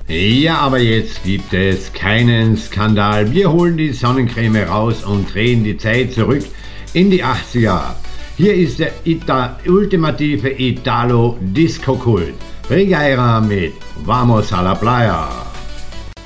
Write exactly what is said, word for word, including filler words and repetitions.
Ja, aber jetzt gibt es keinen Skandal. Wir holen die Sonnencreme raus und drehen die Zeit zurück in die achtziger. Hier ist der Ita- ultimative Italo-Disco-Kult. Rigaera mit Vamos a la Playa.